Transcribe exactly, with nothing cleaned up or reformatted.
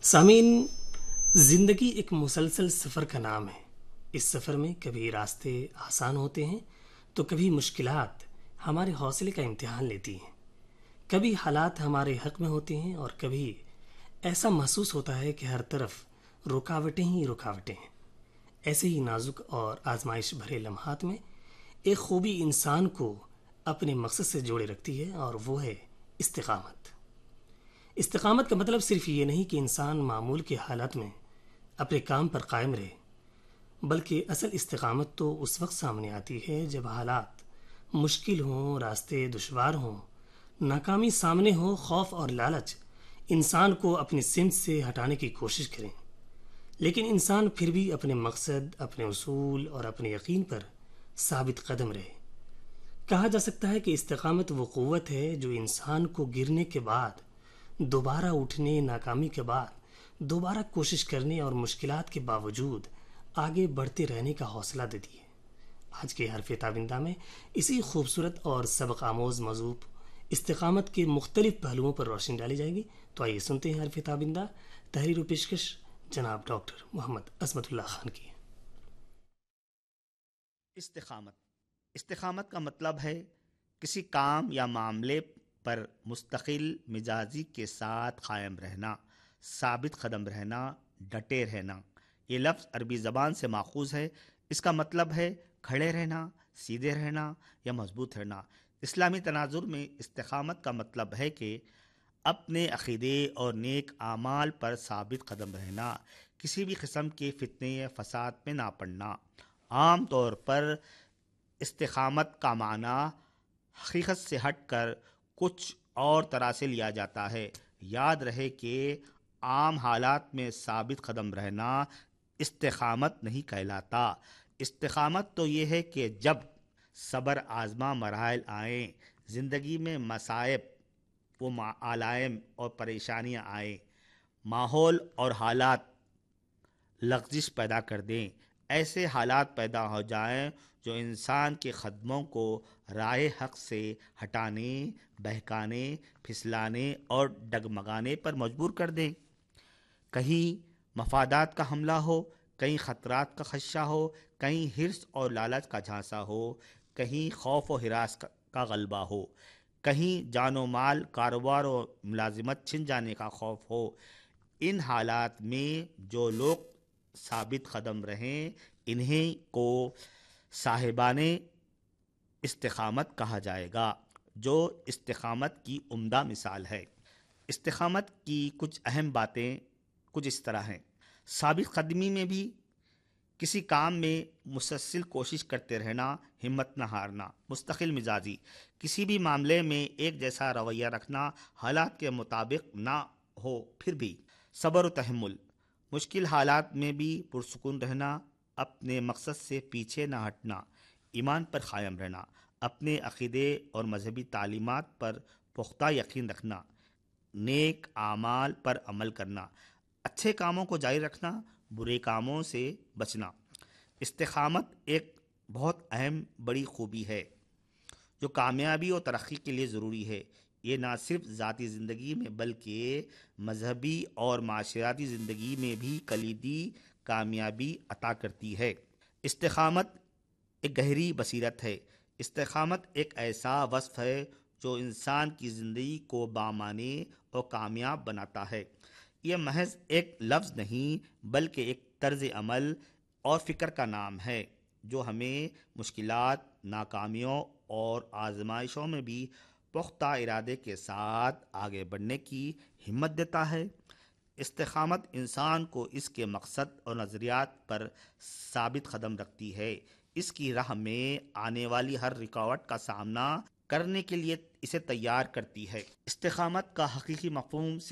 سامعین، زندگی ایک مسلسل سفر کا نام ہے۔ اس سفر میں کبھی راستے آسان ہوتے ہیں تو کبھی مشکلات ہمارے حوصلے کا امتحان لیتی ہیں۔ کبھی حالات ہمارے حق میں ہوتے ہیں اور کبھی ایسا محسوس ہوتا ہے کہ ہر طرف رکاوٹیں ہی رکاوٹیں ہیں۔ ایسے ہی نازک اور آزمائش بھرے لمحات میں ایک خوبی انسان کو اپنے مقصد سے جوڑے رکھتی ہے اور وہ ہے استقامت۔ استقامت کا مطلب صرف یہ نہیں کہ انسان معمول کے حالات میں اپنے کام پر قائم رہے، بلکہ اصل استقامت تو اس وقت سامنے آتی ہے جب حالات مشکل ہوں، راستے دشوار ہوں، ناکامی سامنے ہو، خوف اور لالچ انسان کو اپنی سمت سے ہٹانے کی کوشش کریں، لیکن انسان پھر بھی اپنے مقصد، اپنے اصول اور اپنے یقین پر ثابت قدم رہے۔ کہا جا سکتا ہے کہ استقامت وہ قوت ہے جو انسان کو گرنے کے بعد دوبارہ اٹھنے، ناکامی کے بعد دوبارہ کوشش کرنے اور مشکلات کے باوجود آگے بڑھتے رہنے کا حوصلہ دیتی ہے۔ آج کے حرف تابندہ میں اسی خوبصورت اور سبق آموز موضوع استقامت کے مختلف پہلوؤں پر روشنی ڈالی جائے گی۔ تو آئیے سنتے ہیں حرف تابندہ، تحریر و پیشکش جناب ڈاکٹر محمد عصمت اللہ خان کی۔ استقامت استقامت کا مطلب ہے کسی کام یا معاملے پر مستقل مزاجی کے ساتھ قائم رہنا، ثابت قدم رہنا، ڈٹے رہنا۔ یہ لفظ عربی زبان سے ماخوذ ہے۔ اس کا مطلب ہے کھڑے رہنا، سیدھے رہنا یا مضبوط رہنا۔ اسلامی تناظر میں استقامت کا مطلب ہے کہ اپنے عقیدے اور نیک اعمال پر ثابت قدم رہنا، کسی بھی قسم کے فتنے یا فساد میں نہ پڑنا۔ عام طور پر استقامت کا معنی حقیقت سے ہٹ کر کچھ اور طرح سے لیا جاتا ہے۔ یاد رہے کہ عام حالات میں ثابت قدم رہنا استقامت نہیں کہلاتا۔ استقامت تو یہ ہے کہ جب صبر آزما مراحل آئیں، زندگی میں مصائب و علائم اور پریشانیاں آئیں، ماحول اور حالات لغزش پیدا کر دیں، ایسے حالات پیدا ہو جائیں جو انسان کے قدموں کو راہ حق سے ہٹانے، بہکانے، پھسلانے اور ڈگمگانے پر مجبور کر دیں۔ کہیں مفادات کا حملہ ہو، کہیں خطرات کا خدشہ ہو، کہیں حرص اور لالچ کا جھانسا ہو، کہیں خوف و ہراس کا غلبہ ہو، کہیں جان و مال، کاروبار و ملازمت چھن جانے کا خوف ہو۔ ان حالات میں جو لوگ ثابت قدم رہیں انہیں کو صاحبان استقامت کہا جائے گا، جو استقامت کی عمدہ مثال ہے۔ استقامت کی کچھ اہم باتیں کچھ اس طرح ہیں۔ ثابت قدمی میں بھی کسی کام میں مسلسل کوشش کرتے رہنا، ہمت نہ ہارنا۔ مستقل مزاجی، کسی بھی معاملے میں ایک جیسا رویہ رکھنا، حالات کے مطابق نہ ہو پھر بھی۔ صبر و تحمل، مشکل حالات میں بھی پرسکون رہنا، اپنے مقصد سے پیچھے نہ ہٹنا۔ ایمان پر قائم رہنا، اپنے عقیدے اور مذہبی تعلیمات پر پختہ یقین رکھنا، نیک اعمال پر عمل کرنا، اچھے کاموں کو جاری رکھنا، برے کاموں سے بچنا۔ استقامت ایک بہت اہم بڑی خوبی ہے جو کامیابی اور ترقی کے لیے ضروری ہے۔ یہ نہ صرف ذاتی زندگی میں بلکہ مذہبی اور معاشرتی زندگی میں بھی کلیدی کامیابی عطا کرتی ہے۔ استقامت ایک گہری بصیرت ہے۔ استقامت ایک ایسا وصف ہے جو انسان کی زندگی کو بامعنی اور کامیاب بناتا ہے۔ یہ محض ایک لفظ نہیں بلکہ ایک طرز عمل اور فکر کا نام ہے جو ہمیں مشکلات، ناکامیوں اور آزمائشوں میں بھی پختہ ارادے کے ساتھ آگے بڑھنے کی ہمت دیتا ہے۔ استقامت انسان کو اس کے مقصد اور نظریات پر ثابت قدم رکھتی ہے، اس کی راہ میں آنے والی ہر رکاوٹ کا سامنا کرنے کے لیے اسے تیار کرتی ہے۔ استقامت کا حقیقی مفہوم